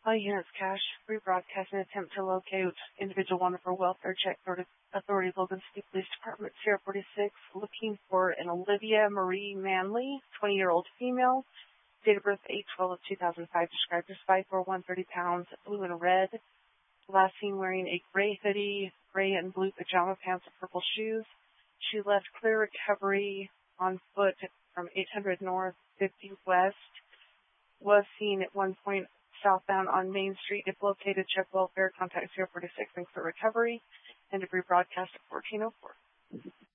All units cash. Rebroadcast an attempt to locate individual wanted for welfare check. Authority Logan City Police Department, Sierra 46, looking for an Olivia Marie Manley, 20-year-old female. Date of birth 8/12 of 2005. Described as 5'4", 130 pounds, blue and red. Last seen wearing a gray hoodie, gray and blue pajama pants, and purple shoes. She left Clear Recovery on foot from 800 North, 50 West. Was seen at one point southbound on Main Street. If located, check welfare. Contact 046 and Clear Recovery. And to rebroadcast at 1404.